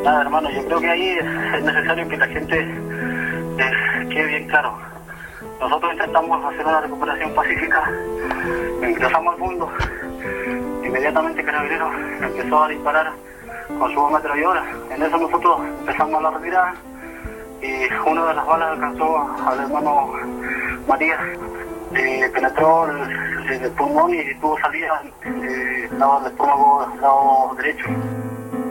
Nada, hermano, yo creo que ahí es necesario que la gente quede bien claro. Nosotros intentamos hacer una recuperación pacífica, ingresamos al mundo, inmediatamente Carabineros empezó a disparar con su ametralladora. En eso nosotros empezamos la retirada y una de las balas alcanzó al hermano Matías, penetró el pulmón y tuvo salida del lado del estómago, del lado derecho.